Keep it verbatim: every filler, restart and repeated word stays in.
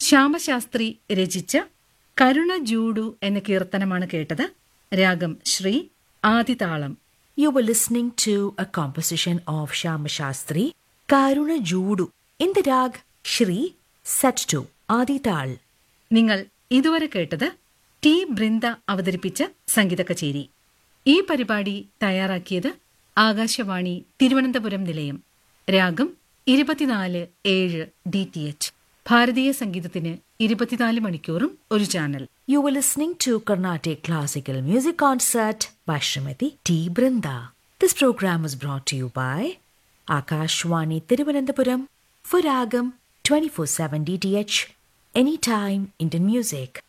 ശ്യാമശാസ്ത്രി രചിച്ച കരുണ ജൂഡു എന്ന കീർത്തനമാണ് കേട്ടത്. രാഗം Shri, ആദിതാളം. You were listening to a composition of Shyama Shastri, Karuna Judu, in the rag Shri, set to Adi Tal. നിങ്ങൾ ഇതുവരെ കേട്ടത് ടി ബൃന്ദ അവതരിപ്പിച്ച സംഗീത കച്ചേരി. ഈ പരിപാടി തയ്യാറാക്കിയത് ആകാശവാണി തിരുവനന്തപുരം നിലയം. രാഗം ഇരുപത്തിനാല് ഏഴ് ഡി ടി എച്ച്. ഭാരതീയ സംഗീതത്തിന് ഇരുപത്തിനാല് മണിക്കൂറും ഒരു channel. You were listening to Carnatic Classical Music Concert by Srimati T. Brinda. This program was brought to you by Akashwani Thiruvananthapuram for Ragam twenty-four seven D T H, Anytime Indian Music.